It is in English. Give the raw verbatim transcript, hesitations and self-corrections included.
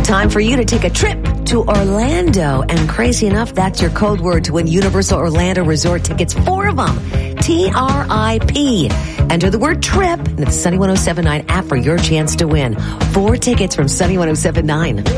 Time for you to take a trip to Orlando. And crazy enough, that's your code word to win Universal Orlando Resort tickets. Four of them. T R I P. Enter the word trip in the Sunny one oh seven point nine app for your chance to win. Four tickets from Sunny one oh seven point nine.